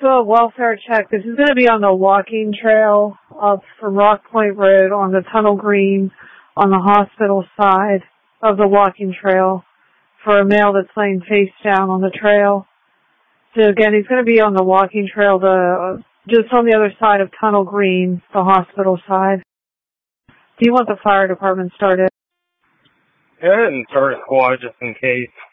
do a welfare check. This is going to be on the walking trail up from Rock Point Road on the Tunnel Green on the hospital side of the walking trail for a male that's laying face down on the trail. So again, he's going to be on the walking trail, just on the other side of Tunnel Green, the hospital side. Do you want the fire department started? Yeah, and start a squad just in case.